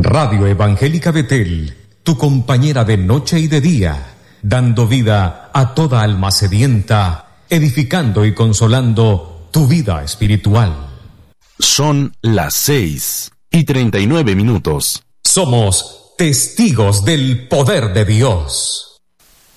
Radio Evangélica Betel, tu compañera de noche y de día, dando vida a toda alma sedienta, edificando y consolando tu vida espiritual. Son las 6:39. Somos testigos del poder de Dios.